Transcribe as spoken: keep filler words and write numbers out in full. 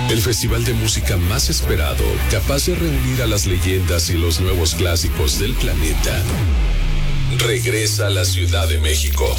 El festival de música más esperado, capaz de reunir a las leyendas y los nuevos clásicos del planeta, regresa a la Ciudad de México.